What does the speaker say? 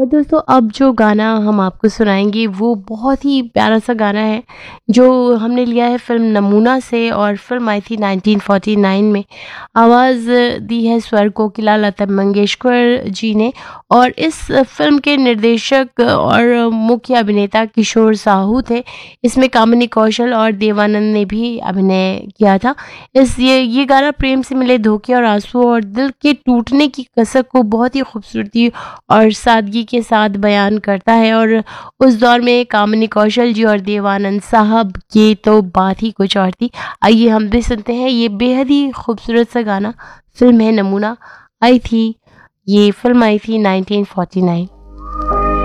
और दोस्तों अब जो गाना हम आपको सुनाएँगे वो बहुत ही प्यारा-सा गाना है, जो हमने लिया है फ़िल्म नमूना से और फ़िल्म आई थी 1949 में। आवाज़ दी है स्वर कोकिला लता मंगेशकर जी ने और इस फ़िल्म के निर्देशक और मुख्य अभिनेता किशोर साहू थे। इसमें कामिनी कौशल और देवानंद ने भी अभिनय किया था। ये गाना प्रेम से मिले धोखे और आँसू और दिल के टूटने की कसक को बहुत ही खूबसूरती और सादगी के साथ बयान करता है और उस दौर में कामिनी कौशल जी और देवानंद साहब की तो बात ही कुछ और थी। आइए हम भी सुनते हैं ये बेहद ही खूबसूरत सा गाना। फ़िल्म है नमूना, ये फ़िल्म आई थी 1949।